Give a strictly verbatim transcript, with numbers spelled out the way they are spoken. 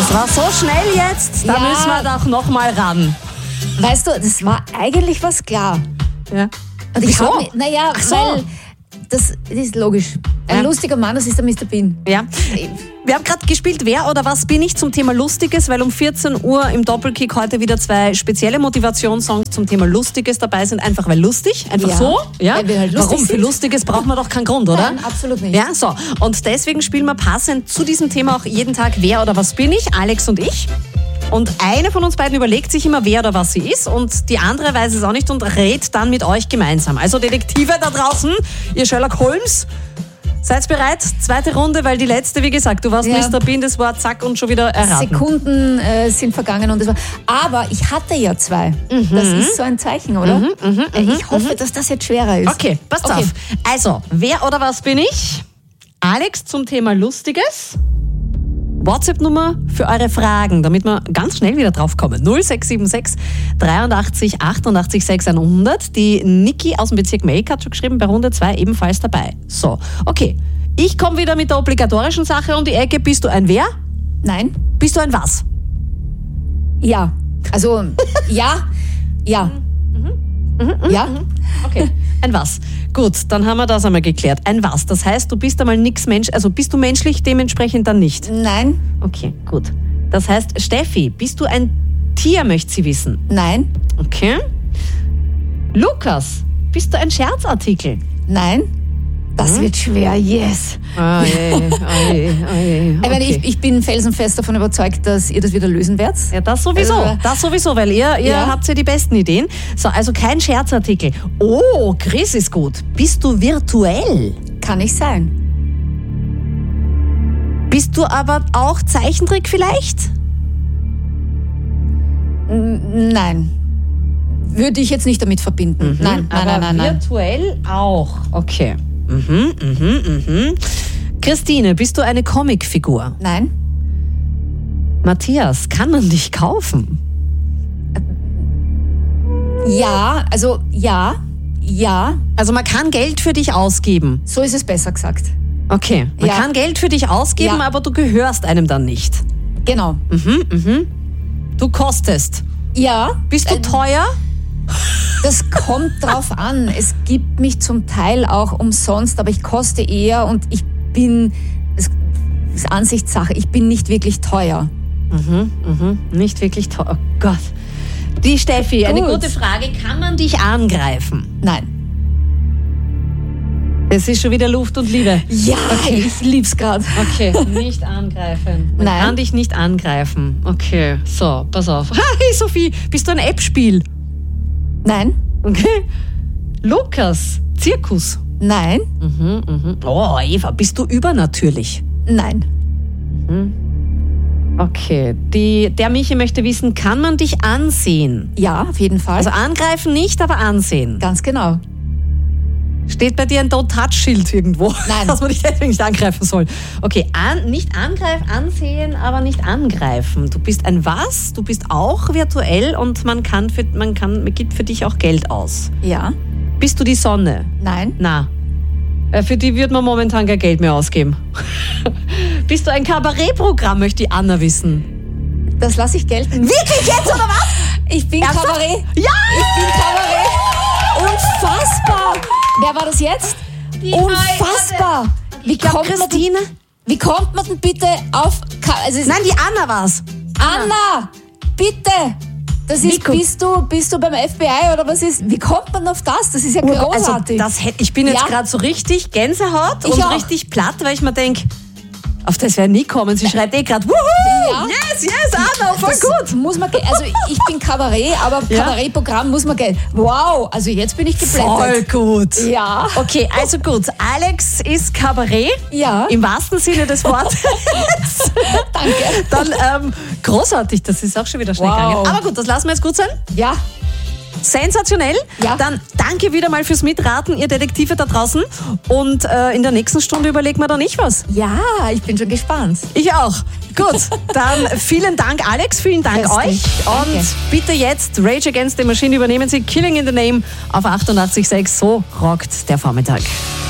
Das war so schnell jetzt, da Ja. müssen wir doch noch mal ran. Weißt du, das war eigentlich was klar. Ja. Und ich Wieso? hab mich- Naja, Ach so. weil das, das ist logisch. Ein Ja. lustiger Mann, das ist der Mister Bean. Ja. Wir haben gerade gespielt, wer oder was bin ich zum Thema Lustiges, weil um vierzehn Uhr im Doppelkick heute wieder zwei spezielle Motivationssongs zum Thema Lustiges dabei sind. Einfach weil lustig, einfach Ja, so. Ja. weil wir halt lustig Warum? Für sind. Lustiges braucht man doch keinen Grund, oder? Nein, absolut nicht. Ja, so. Und deswegen spielen wir passend zu diesem Thema auch jeden Tag wer oder was bin ich, Alex und ich. Und eine von uns beiden überlegt sich immer, wer oder was sie ist und die andere weiß es auch nicht und rät dann mit euch gemeinsam. Also Detektive da draußen, ihr Sherlock Holmes, seid bereit? Zweite Runde, weil die letzte, wie gesagt, du warst Ja. Mister Bean, das war zack und schon wieder erraten. Sekunden äh, sind vergangen und das war. Aber ich hatte ja zwei. Mhm. Das ist so ein Zeichen, oder? Äh, ich hoffe, dass das jetzt schwerer ist. Okay, passt Okay. auf. Also, wer oder was bin ich? Alex zum Thema Lustiges. WhatsApp-Nummer für eure Fragen, damit wir ganz schnell wieder drauf kommen. null sechs sieben sechs dreiundachtzig achtundachtzig sechshundert. Die Niki aus dem Bezirk Melk hat schon geschrieben, bei Runde zwei ebenfalls dabei. So, okay. Ich komme wieder mit der obligatorischen Sache um die Ecke. Bist du ein wer? Nein? Bist du ein was? Ja. Also, ja, ja. Ja? Okay. Ein was. Gut, dann haben wir das einmal geklärt. Ein was. Das heißt, du bist einmal nix Mensch, also bist du menschlich, dementsprechend dann nicht. Nein? Okay, gut. Das heißt, Steffi, bist du ein Tier, möchte sie wissen? Nein? Okay. Lukas, bist du ein Scherzartikel? Nein? Das wird schwer, yes. Ah, je, ah, je, ah, je. Ich, meine, ich, ich bin felsenfest davon überzeugt, dass ihr das wieder lösen werdet. Ja, das sowieso. Also, das sowieso, weil ihr, ihr Ja. habt ja die besten Ideen. So, also kein Scherzartikel. Oh, Chris ist gut. Bist du virtuell? Kann ich sein. Bist du aber auch Zeichentrick vielleicht? N- Nein. Würde ich jetzt nicht damit verbinden. Nein, nein, aber nein, nein, nein. virtuell auch. Okay. Mhm, mhm, mhm. Christine, bist du eine Comicfigur? Nein? Matthias, kann man dich kaufen? Ja, also ja, ja, Also man kann Geld für dich ausgeben. so ist es besser gesagt. Okay, man Ja. kann Geld für dich ausgeben, Ja. aber du gehörst einem dann nicht. Genau. Du kostest. Ja, Bist du äh, teuer? das kommt drauf an. Es gibt mich zum Teil auch umsonst, aber ich koste eher und ich bin, es ist Ansichtssache, ich bin nicht wirklich teuer. Nicht wirklich teuer. Oh Gott. Die Steffi, eine Gut. gute Frage. Kann man dich angreifen? Nein. Es ist schon wieder Luft und Liebe. Ja, ich lieb's gerade. Okay, nicht angreifen. Man Nein. kann dich nicht angreifen. Okay, so, pass auf. Hey Sophie, bist du ein App-Spiel? Nein, Okay. Lukas, Zirkus. nein, Oh, Eva, bist du übernatürlich? nein. Okay, die, der Michi möchte wissen, kann man dich ansehen? Ja, auf jeden Fall. Also angreifen nicht, aber ansehen. Ganz genau. Steht bei dir ein Don't-Touch-Schild irgendwo? Nein. Dass man dich deswegen nicht angreifen soll. Okay, an, nicht angreifen, ansehen, aber nicht angreifen. Du bist ein was? Du bist auch virtuell und man kann für, man kann, man gibt für dich auch Geld aus. Ja, Bist du die Sonne? nein, Na, äh, für die wird man momentan kein Geld mehr ausgeben. Bist du ein Kabarettprogramm, möchte die Anna wissen. das lasse ich gelten. Wirklich jetzt, oder was? Ich bin Ernsthaft? Kabarett. Ja! Ich bin Kabarett. Unfassbar. Wer war das jetzt? Unfassbar. Wie Ich glaube, kommt, man denn, Christine. wie kommt man denn bitte auf... Ka- Also es- Nein, die Anna war's. Anna, bitte. Das ist, Nico. bist du, bist du beim F B I oder was ist? Wie kommt man auf das? Das ist ja Also, großartig. das hätte, ich bin jetzt Ja. gerade so richtig Gänsehaut Ich und auch. richtig platt, weil ich mir denke, auf das wäre nie kommen. Sie schreit eh gerade, wuhu! Ja. Yes, yes, Anna, voll das gut. Muss man, ge- also ich bin Kabarett, aber Ja. Kabarettprogramm muss man Geld. Wow, also jetzt bin ich Voll geblättert. gut. Ja. Okay, also gut. Alex ist Kabarett. Ja. Im wahrsten Sinne des Wortes. Danke. Dann ähm, großartig, das ist auch schon wieder schnell Wow. gegangen. Aber gut, das lassen wir jetzt gut sein. Ja, Sensationell. Ja. Dann danke wieder mal fürs Mitraten, ihr Detektive da draußen. Und äh, in der nächsten Stunde überlegen wir dann ich was. ja, ich bin schon gespannt. Ich auch. Gut, dann vielen Dank Alex, vielen Dank Köstlich. euch. Und Danke. bitte jetzt Rage Against the Machine übernehmen Sie Killing in the Name auf achtundachtzig Komma sechs. So rockt der Vormittag.